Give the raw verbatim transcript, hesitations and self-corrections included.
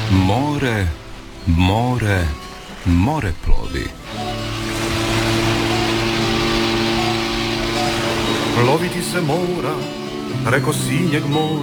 More, more, more plovi. Ploviti se mora preko sinjeg mora.